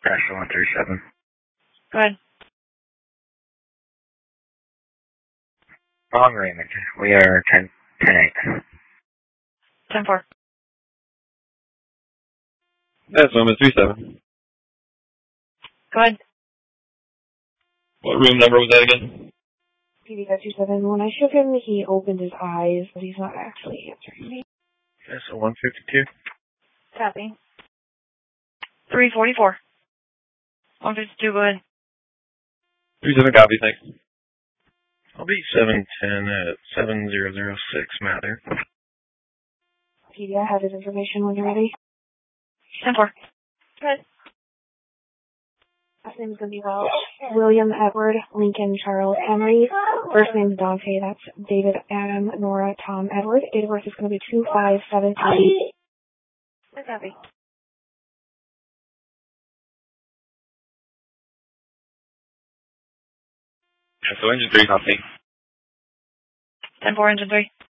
Pressure 137. Go ahead. Wrong Raymond. We are 10-8. 10-4. That's Woman 37. Go ahead. What room number was that again? PD 527. When I shook him, he opened his eyes, but he's not actually answering me. That's a 152. Copy. 344. 152, go ahead. 37 copy, thanks. I'll be 710 at 7006 Mather. PD, I have his information when you're ready. 10-4. Go ahead. Last name's going to be Welch. William Edward Lincoln Charles Henry. First name's Dante. That's David Adam Nora Tom Edward. Date of birth is going to be 2573. Copy. Yeah, so engine 3 copy. 10-4, engine 3.